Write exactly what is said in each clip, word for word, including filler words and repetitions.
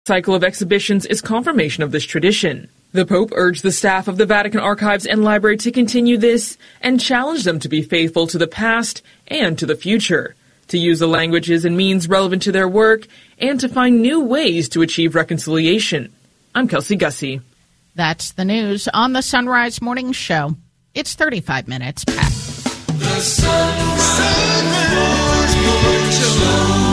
cycle of exhibitions is confirmation of this tradition. The Pope urged the staff of the Vatican Archives and Library to continue this and challenged them to be faithful to the past and to the future, to use the languages and means relevant to their work, and to find new ways to achieve reconciliation. I'm Kelsey Gussie. That's the news on the Sunrise Morning Show. It's thirty-five minutes past. The Sunrise Morning Show.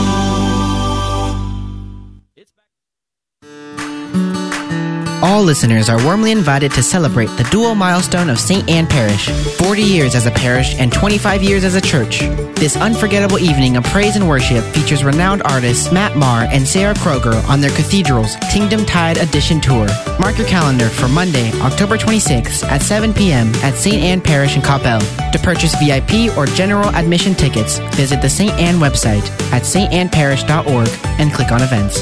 All listeners are warmly invited to celebrate the dual milestone of Saint Anne Parish, forty years as a parish and twenty-five years as a church. This unforgettable evening of praise and worship features renowned artists Matt Maher and Sarah Kroger on their Cathedral's Kingdom Tide Edition Tour. Mark your calendar for Monday, October twenty-sixth at seven p.m. at Saint Anne Parish in Coppell. To purchase V I P or general admission tickets, visit the Saint Anne website at s t anne parish dot org and click on events.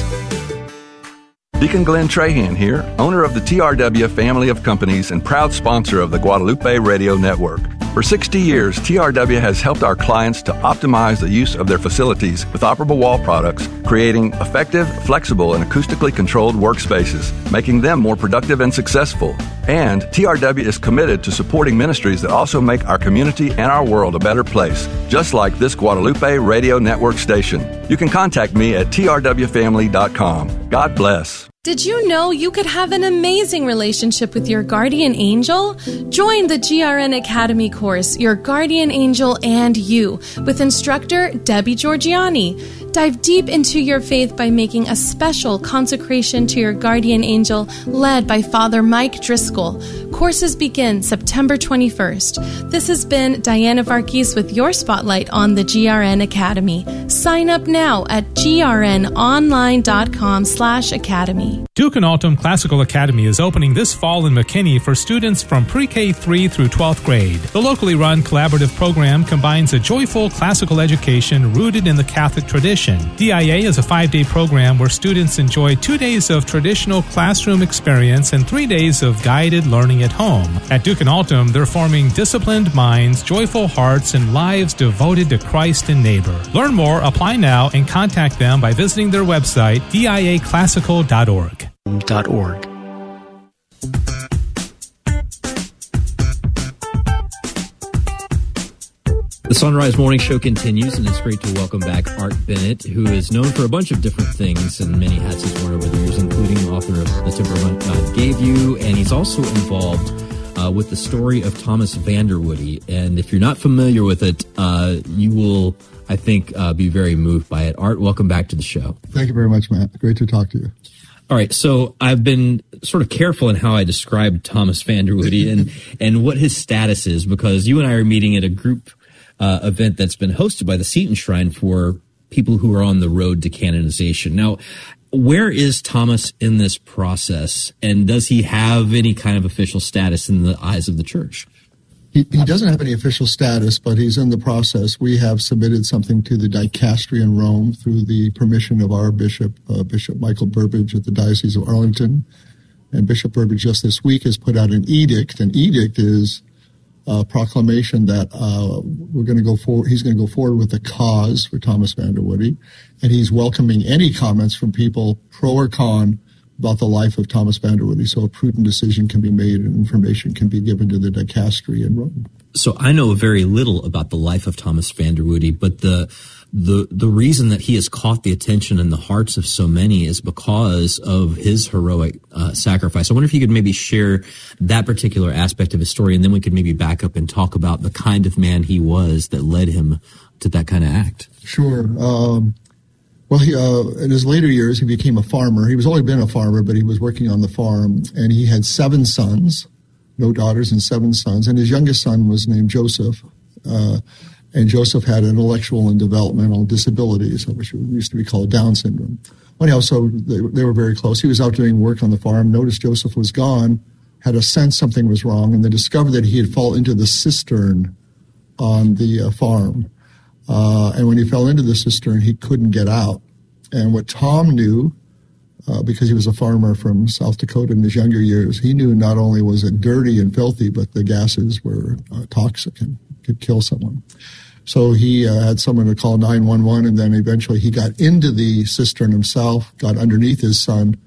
Deacon Glenn Trahan here, owner of the T R W family of companies and proud sponsor of the Guadalupe Radio Network. For sixty years, T R W has helped our clients to optimize the use of their facilities with operable wall products, creating effective, flexible, and acoustically controlled workspaces, making them more productive and successful. And T R W is committed to supporting ministries that also make our community and our world a better place, just like this Guadalupe Radio Network station. You can contact me at t r w family dot com. God bless. Did you know you could have an amazing relationship with your guardian angel? Join the G R N Academy course, Your Guardian Angel and You, with instructor Debbie Georgiani. Dive deep into your faith by making a special consecration to your guardian angel led by Father Mike Driscoll. Courses begin September twenty-first. This has been Diana Varghese with your spotlight on the G R N Academy. Sign up now at g r n online dot com slash academy. Duke and Altum Classical Academy is opening this fall in McKinney for students from pre-K three through twelfth grade. The locally run collaborative program combines a joyful classical education rooted in the Catholic tradition. D I A is a five-day program where students enjoy two days of traditional classroom experience and three days of guided learning at home. At Duke and Altum, they're forming disciplined minds, joyful hearts, and lives devoted to Christ and neighbor. Learn more, apply now, and contact them by visiting their website, d i a classical dot org. Dot org. The Sunrise Morning Show continues, and it's great to welcome back Art Bennett, who is known for a bunch of different things and many hats he's worn over the years, including author of The Temperament God Gave You, and he's also involved uh, with the story of Thomas Vanderwoody. And if you're not familiar with it, uh, you will, I think, uh, be very moved by it. Art, welcome back to the show. Thank you very much, Matt. Great to talk to you. All right, so I've been sort of careful in how I describe Thomas Vanderwoody and, and what his status is, because you and I are meeting at a group uh, event that's been hosted by the Seton Shrine for people who are on the road to canonization. Now, where is Thomas in this process, and does he have any kind of official status in the eyes of the church? He, he doesn't have any official status, but he's in the process. We have submitted something to the dicastery in Rome through the permission of our bishop, uh, Bishop Michael Burbidge at the Diocese of Arlington. And Bishop Burbidge just this week has put out an edict. An edict is a proclamation that uh, we're going to go forward. He's going to go forward with a cause for Thomas Vanderwoody, and he's welcoming any comments from people pro or con about the life of Thomas Vanderwoody, so a prudent decision can be made and information can be given to the dicastery in Rome. So I know very little about the life of Thomas Vanderwoody, but the the the reason that he has caught the attention and the hearts of so many is because of his heroic uh, sacrifice. I wonder if you could maybe share that particular aspect of his story, and then we could maybe back up and talk about the kind of man he was that led him to that kind of act. Sure. Um, Well, he, uh, in his later years, he became a farmer. He was always been a farmer, but he was working on the farm, and he had seven sons, no daughters, and seven sons. And his youngest son was named Joseph, uh, and Joseph had intellectual and developmental disabilities, which used to be called Down syndrome. Anyhow, so they, they were very close. He was out doing work on the farm, noticed Joseph was gone, had a sense something was wrong, and they discovered that he had fallen into the cistern on the uh, farm. Uh, and when he fell into the cistern, he couldn't get out. And what Tom knew, uh, because he was a farmer from South Dakota in his younger years, he knew not only was it dirty and filthy, but the gases were uh, toxic and could kill someone. So he uh, had someone to call nine one one, and then eventually he got into the cistern himself, got underneath his son,